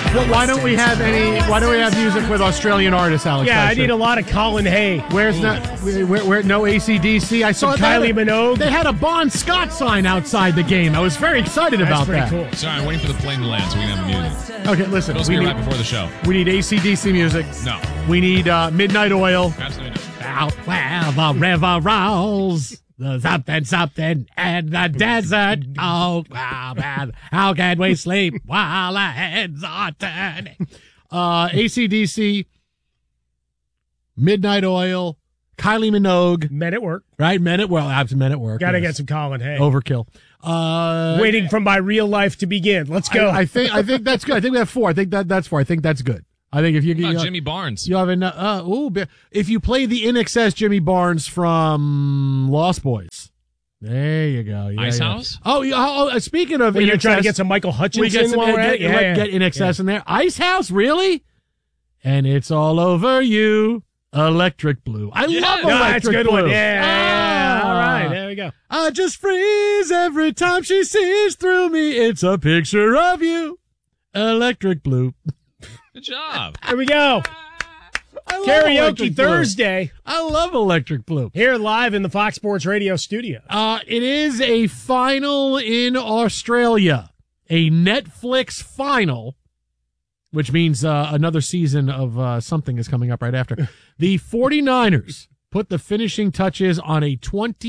Well, why don't we have music with Australian artists, Alex? Yeah, I need a lot of Colin Hay. Where's no AC/DC? I saw Kylie Minogue. They had a Bon Scott sign outside the game. I was very excited about that. Cool. Sorry, I'm waiting for the plane to land so we can have music. Okay, listen. Supposed to be right before the show. We need AC/DC music. No. We need Midnight Oil. Absolutely not. Out where the river rolls, the something in the desert. Oh, man, how can we sleep while our heads are turning? AC/DC, Midnight Oil, Kylie Minogue. Men at Work. Right, Men at Work. Got to get some Colin Hay. Overkill. Waiting for my real life to begin. Let's go. I think that's good. I think we have 4. I think that's 4. I think that's good. I think if you get Jimmy Barnes, you have enough. If you play the INXS Jimmy Barnes from Lost Boys, there you go. Yeah, Ice House. Speaking of, you're trying to get some Michael Hutchinson. Get INXS in there. Ice House, really? And it's all over you, Electric Blue. I love Electric that's a good Blue. one. Yeah. All right, there we go. I just freeze every time she sees through me. It's a picture of you, Electric Blue. Good job. Here we go. Karaoke Thursday. I love Electric Blue. Here live in the Fox Sports Radio studio. It is a final in Australia. A Netflix final, which means another season of something is coming up right after. The 49ers put the finishing touches on a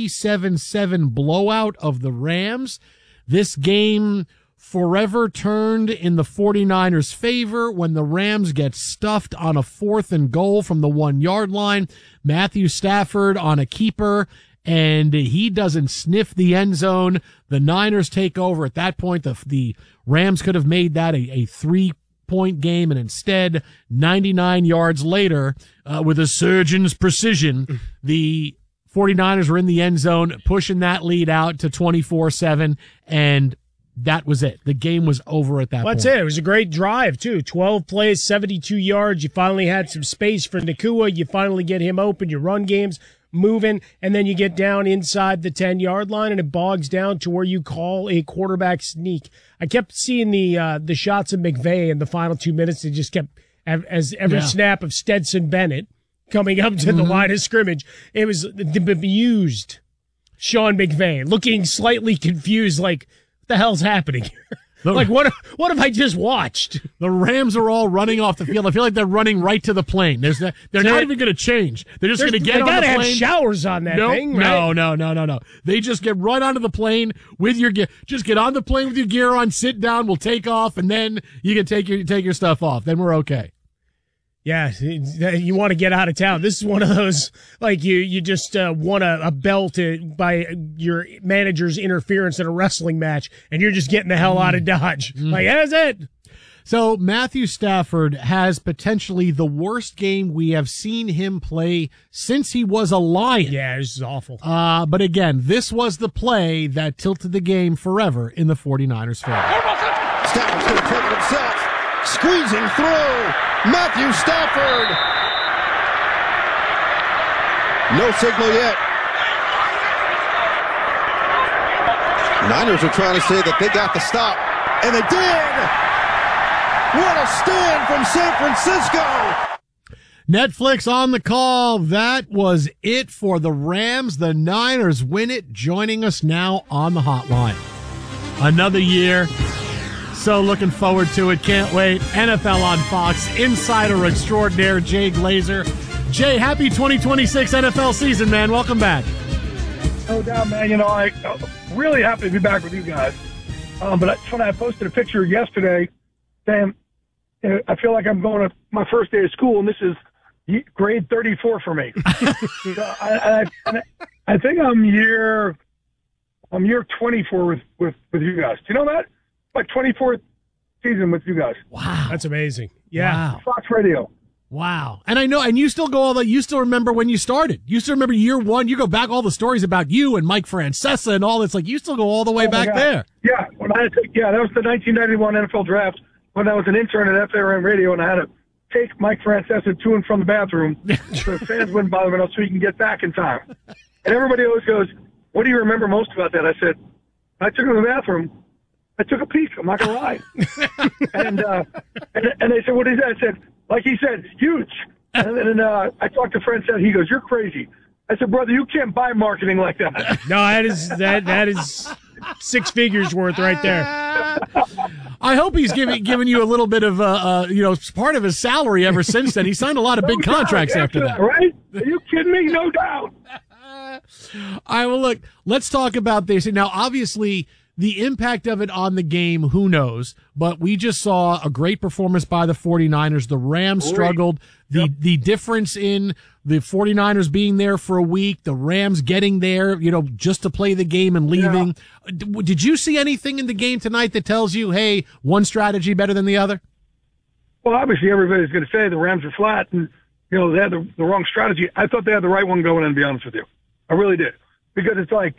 27-7 blowout of the Rams. This game forever turned in the 49ers' favor when the Rams get stuffed on a 4th and goal from the 1-yard line. Matthew Stafford on a keeper, and he doesn't sniff the end zone. The Niners take over. At that point, the Rams could have made that a 3-point game, and instead, 99 yards later, with a surgeon's precision, the 49ers were in the end zone, pushing that lead out to 24-7, and that was it. The game was over at that point. That's it. It was a great drive, too. 12 plays, 72 yards. You finally had some space for Nacua. You finally get him open. Your run game's moving, and then you get down inside the 10-yard line, and it bogs down to where you call a quarterback sneak. I kept seeing the shots of McVay in the final 2 minutes. They just kept, as every snap of Stetson Bennett coming up to the line of scrimmage, it was the bemused Sean McVay, looking slightly confused, like, the hell's happening here? Like, what have I just watched? The Rams are all running off the field. I feel like they're running right to the plane. They're not even going to change. They're just going to get on the plane. They got to have showers on that thing, right? No. They just get right onto the plane with your gear. Just get on the plane with your gear on, sit down, we'll take off, and then you can take your stuff off. Then we're okay. Yeah, you want to get out of town. This is one of those, like, you just won a belt by your manager's interference in a wrestling match, and you're just getting the hell out of Dodge. Like, that's it. So Matthew Stafford has potentially the worst game we have seen him play since he was a Lion. Yeah, this is awful. But again, this was the play that tilted the game forever in the 49ers' favor. Stafford's going to take it himself. Squeezing through. Matthew Stafford. No signal yet. Niners are trying to say that they got the stop. And they did. What a stand from San Francisco. Netflix on the call. That was it for the Rams. The Niners win it. Joining us now on the hotline. Another year. So looking forward to it. Can't wait. NFL on Fox. Insider extraordinaire Jay Glazer. Jay, happy 2026 NFL season, man. Welcome back. No doubt, man. You know, I'm really happy to be back with you guys. But when I posted a picture yesterday, saying, I feel like I'm going to my first day of school, and this is grade 34 for me. So I think I'm year 24 with you guys. Do you know that? My 24th season with you guys. Wow. That's amazing. Yeah. Wow. Fox Radio. Wow. And I know, and you still you still remember when you started. You still remember year one. You go back all the stories about you and Mike Francesa and all this. Like, you still go all the way back there. Yeah. That was the 1991 NFL draft when I was an intern at FRN Radio, and I had to take Mike Francesa to and from the bathroom so the fans wouldn't bother him so he can get back in time. And everybody always goes, what do you remember most about that? I said, I took him to the bathroom. I took a peek. I'm not gonna lie. and they said, "What is that?" I said, "Like he said, huge." And then I talked to Fred. Said he goes, "You're crazy." I said, "Brother, you can't buy marketing like that." No, that is 6 figures worth right there. I hope he's giving you a little bit of part of his salary ever since then. He signed a lot of big contracts after that. Right? Are you kidding me? No doubt. All right, well, look, let's talk about this. Now, obviously, the impact of it on the game, who knows? But we just saw a great performance by the 49ers. The Rams struggled. The difference in the 49ers being there for a week, the Rams getting there, just to play the game and leaving. Yeah. Did you see anything in the game tonight that tells you, hey, one strategy better than the other? Well, obviously, everybody's going to say the Rams are flat and, they had the wrong strategy. I thought they had the right one going in, to be honest with you. I really did. Because it's like,